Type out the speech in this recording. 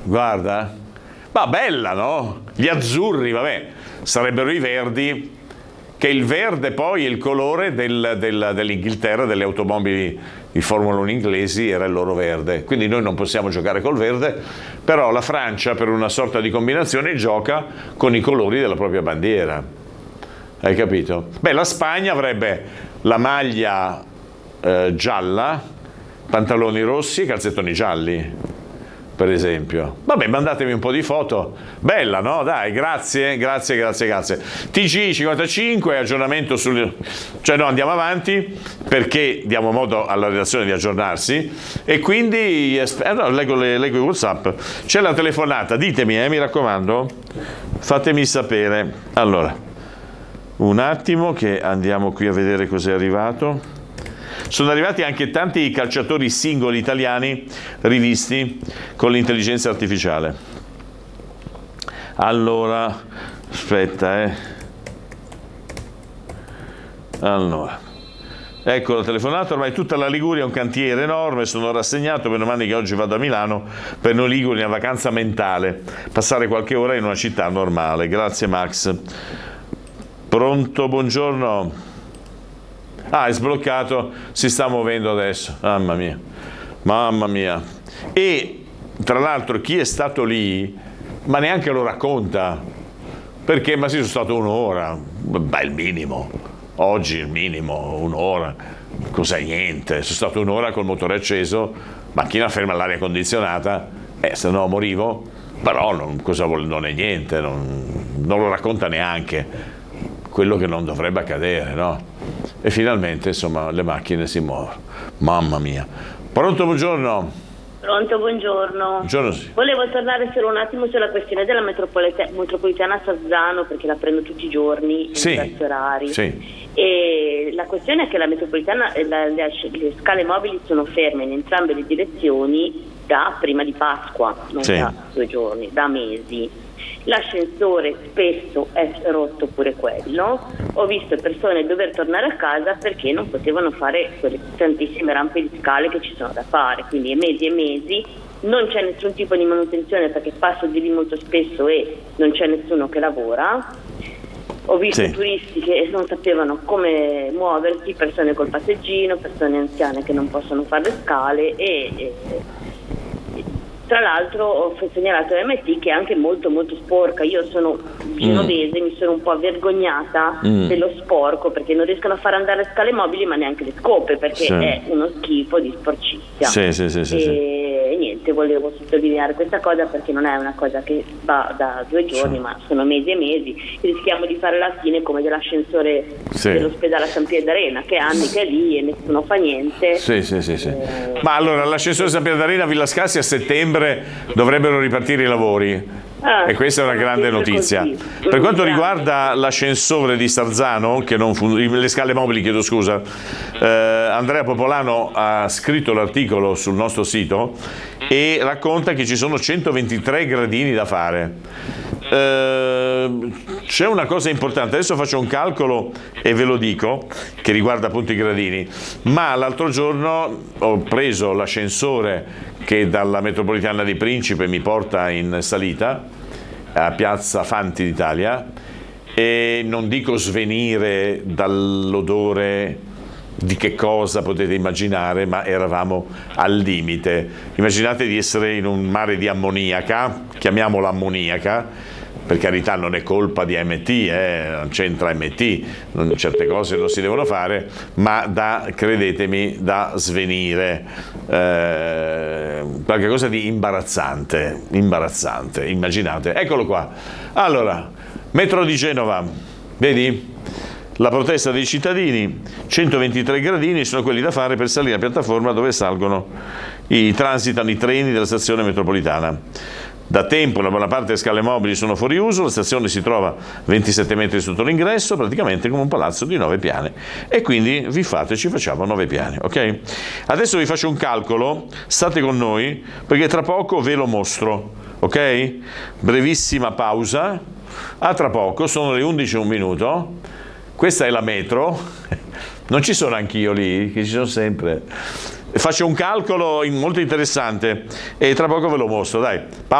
guarda, ma bella, no? Gli azzurri, vabbè, sarebbero i verdi, che il verde poi è il colore dell'Inghilterra, delle automobili di Formula 1 inglesi, era il loro verde. Quindi noi non possiamo giocare col verde, però la Francia, per una sorta di combinazione, gioca con i colori della propria bandiera. Hai capito? Beh, la Spagna avrebbe la maglia gialla, pantaloni rossi e calzettoni gialli, per esempio. Vabbè, mandatemi un po' di foto. Bella, no? Dai, grazie. TG55, aggiornamento sul... Cioè no, andiamo avanti perché diamo modo alla redazione di aggiornarsi e quindi leggo i WhatsApp. C'è la telefonata, ditemi, mi raccomando, fatemi sapere. Allora, un attimo che andiamo qui a vedere cos'è arrivato. Sono arrivati anche tanti calciatori singoli italiani rivisti con l'intelligenza artificiale. Allora, aspetta, Allora, ecco la telefonata. Ormai tutta la Liguria è un cantiere enorme. Sono rassegnato, meno male che oggi vado a Milano per noi liguri una vacanza mentale, passare qualche ora in una città normale. Grazie Max. Pronto, buongiorno. Ah, è sbloccato, si sta muovendo adesso. Mamma mia. E tra l'altro chi è stato lì, ma neanche lo racconta, perché ma sì, sono stato un'ora, beh, il minimo. Oggi il minimo, un'ora. Cos'è? Niente. Sono stato un'ora col motore acceso, macchina ferma all'aria condizionata, se no morivo. Però non è niente, non lo racconta neanche. Quello che non dovrebbe accadere, no? E finalmente, insomma, le macchine si muovono. Mamma mia. Pronto, buongiorno. Pronto, buongiorno. Buongiorno, sì. Volevo tornare solo un attimo sulla questione della metropolitana Sazzano, perché la prendo tutti i giorni in diversi orari. Sì. E la questione è che la metropolitana, le scale mobili sono ferme in entrambe le direzioni da prima di Pasqua, non da 2 giorni, da mesi. L'ascensore spesso è rotto pure quello. Ho visto persone dover tornare a casa perché non potevano fare quelle tantissime rampe di scale che ci sono da fare, quindi mesi e mesi. Non c'è nessun tipo di manutenzione perché passo di lì molto spesso e non c'è nessuno che lavora. Ho visto turisti che non sapevano come muoversi, persone col passeggino, persone anziane che non possono fare le scale e tra l'altro ho segnalato l'MT che è anche molto molto sporca. Io sono genovese, mi sono un po' vergognata dello sporco perché non riescono a far andare scale mobili ma neanche le scope perché è uno schifo di sporcizia. E niente, volevo sottolineare questa cosa perché non è una cosa che va da 2 giorni ma sono mesi e mesi. Rischiamo di fare la fine come dell'ascensore dell'ospedale a San Pietrarena, che anni che è lì e nessuno fa niente. Ma allora l'ascensore San Pietrarena Villa Scassi a settembre dovrebbero ripartire i lavori. E questa è una grande notizia. Per quanto riguarda l'ascensore di Sarzano, che non le scale mobili, chiedo scusa, Andrea Popolano ha scritto l'articolo sul nostro sito e racconta che ci sono 123 gradini da fare. C'è una cosa importante, adesso faccio un calcolo e ve lo dico, che riguarda appunto i gradini, ma l'altro giorno ho preso l'ascensore che dalla metropolitana di Principe mi porta in salita a Piazza Fanti d'Italia e non dico svenire dall'odore di che cosa potete immaginare, ma eravamo al limite. Immaginate di essere in un mare di ammoniaca, chiamiamola ammoniaca, per carità non è colpa di AMT, non c'entra AMT, certe cose non si devono fare, ma credetemi, da svenire, qualche cosa di imbarazzante, immaginate. Eccolo qua. Allora, metro di Genova, vedi? La protesta dei cittadini, 123 gradini sono quelli da fare per salire alla piattaforma dove transitano i treni della stazione metropolitana. Da tempo una buona parte delle scale mobili sono fuori uso, la stazione si trova 27 metri sotto l'ingresso, praticamente come un palazzo di 9 piani. E quindi ci facciamo 9 piani, ok? Adesso vi faccio un calcolo, state con noi, perché tra poco ve lo mostro, ok? Brevissima pausa, a tra poco, sono le 11:01. Questa è la metro, non ci sono anch'io lì, che ci sono sempre. Faccio un calcolo molto interessante e tra poco ve lo mostro, dai.